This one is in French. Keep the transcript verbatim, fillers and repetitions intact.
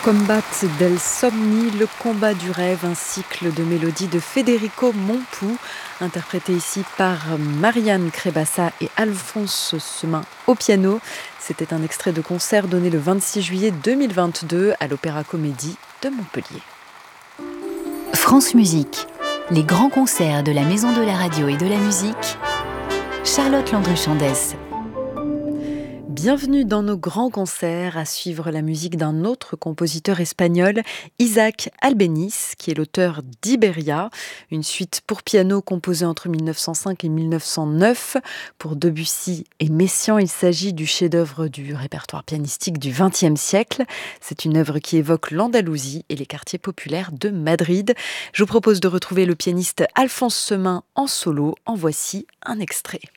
Combat del Somni, le combat du rêve, un cycle de mélodies de Federico Mompou, interprété ici par Marianne Crébassa et Alphonse Semin au piano. C'était un extrait de concert donné le vingt-six juillet deux mille vingt-deux à l'Opéra Comédie de Montpellier. France Musique, les grands concerts de la Maison de la Radio et de la Musique. Charlotte Landru-Chandès. Bienvenue dans nos grands concerts, à suivre la musique d'un autre compositeur espagnol, Isaac Albéniz, qui est l'auteur d'Iberia, une suite pour piano composée entre mille neuf cent cinq et mille neuf cent neuf. Pour Debussy et Messiaen, il s'agit du chef-d'œuvre du répertoire pianistique du vingtième siècle. C'est une œuvre qui évoque l'Andalousie et les quartiers populaires de Madrid. Je vous propose de retrouver le pianiste Alphonse Semin en solo. En voici un extrait.